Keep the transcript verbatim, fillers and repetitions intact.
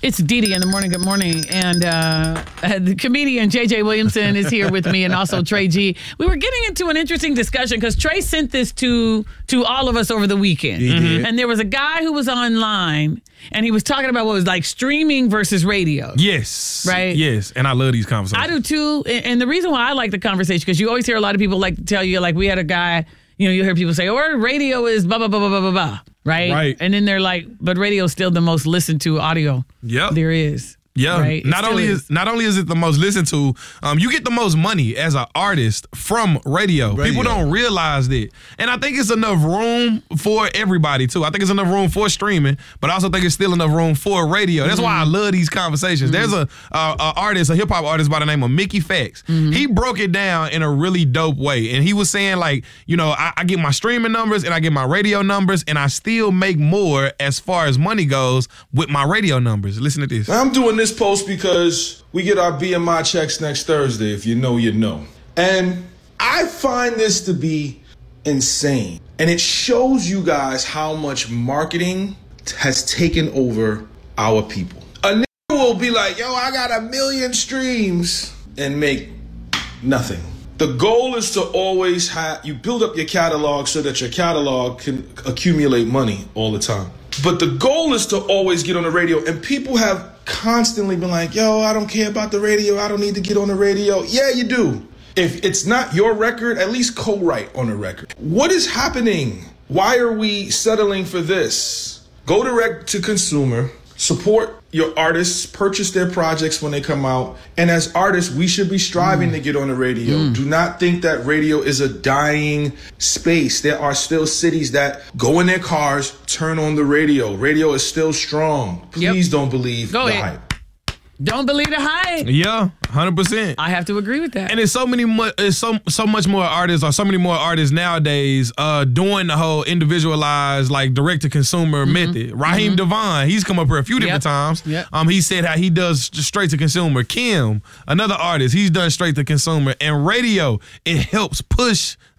It's Dee Dee in the morning. Good morning. And uh, the comedian J J Williamson is here with me, and also Trey G. We were getting into an interesting discussion because Trey sent this to to all of us over the weekend. Mm-hmm. And there was a guy who was online, and he was talking about what was like streaming versus radio. Yes. Right? Yes. And I love these conversations. I do too. And and the reason why I like the conversation, because you always hear a lot of people like to tell you, like we had a guy, you know, you hear people say, or radio is blah, blah, blah, blah, blah, blah, blah. Right? Right. And then they're like, but radio is still the most listened to audio Yep. there is. Yeah, right? not only is. is not only is it the most listened to, um, you get the most money as an artist from radio. radio. People don't realize that, and I think it's enough room for everybody too. I think it's enough room for streaming, but I also think it's still enough room for radio. That's mm-hmm. why I love these conversations. Mm-hmm. There's a, a, a artist, a hip hop artist by the name of Mickey Fax. Mm-hmm. He broke it down in a really dope way, and he was saying like, you know, I, I get my streaming numbers and I get my radio numbers, and I still make more as far as money goes with my radio numbers. Listen to this. I'm doing this. This post because we get our B M I checks next Thursday. If you know, you know. And I find this to be insane. And it shows you guys how much marketing has taken over our people. A nigga will be like, yo, I got a million streams and make nothing. The goal is to always have, you build up your catalog so that your catalog can accumulate money all the time. But the goal is to always get on the radio. And people have constantly been like, yo, I don't care about the radio. I don't need to get on the radio. Yeah, you do. If it's not your record, at least co-write on the record. What is happening? Why are we settling for this? Go direct to consumer. Support your artists, purchase their projects when they come out. And as artists, we should be striving mm. to get on the radio. Mm. Do not think that radio is a dying space. There are still cities that go in their cars, turn on the radio. Radio is still strong. Please yep. don't believe go the ahead. hype. Don't believe the hype. Yeah, one hundred percent. I have to agree with that. And there's so many more, it's so so much more artists, or so many more artists nowadays uh, doing the whole individualized, like direct to consumer mm-hmm. method. Raheem mm-hmm. Devon, he's come up here a few different yep. times. Yep. Um, he said how he does straight to consumer. Kim, another artist, he's done straight to consumer. And radio, it helps push